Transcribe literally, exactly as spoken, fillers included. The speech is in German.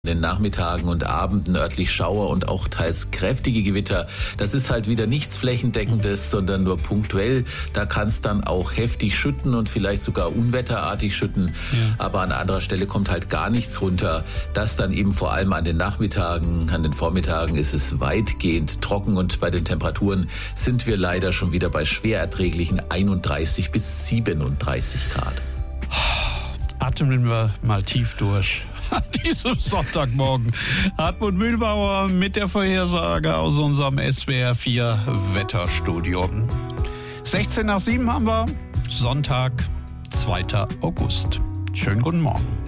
In den Nachmittagen und Abenden örtlich Schauer und auch teils kräftige Gewitter. Das ist halt wieder nichts Flächendeckendes, sondern nur punktuell. Da kann es dann auch heftig schütten und vielleicht sogar unwetterartig schütten. Ja. Aber an anderer Stelle kommt halt gar nichts runter. Das dann eben vor allem an den Nachmittagen. An den Vormittagen ist es weitgehend trocken und bei den Temperaturen sind wir leider schon wieder bei schwer erträglichen einunddreißig bis siebenunddreißig Grad. Atmen wir mal tief durch. Diesem Sonntagmorgen. Hartmut Mühlbauer mit der Vorhersage aus unserem S W R vier Wetterstudio. sechzehn nach sieben haben wir, Sonntag, zweiter August. Schönen guten Morgen.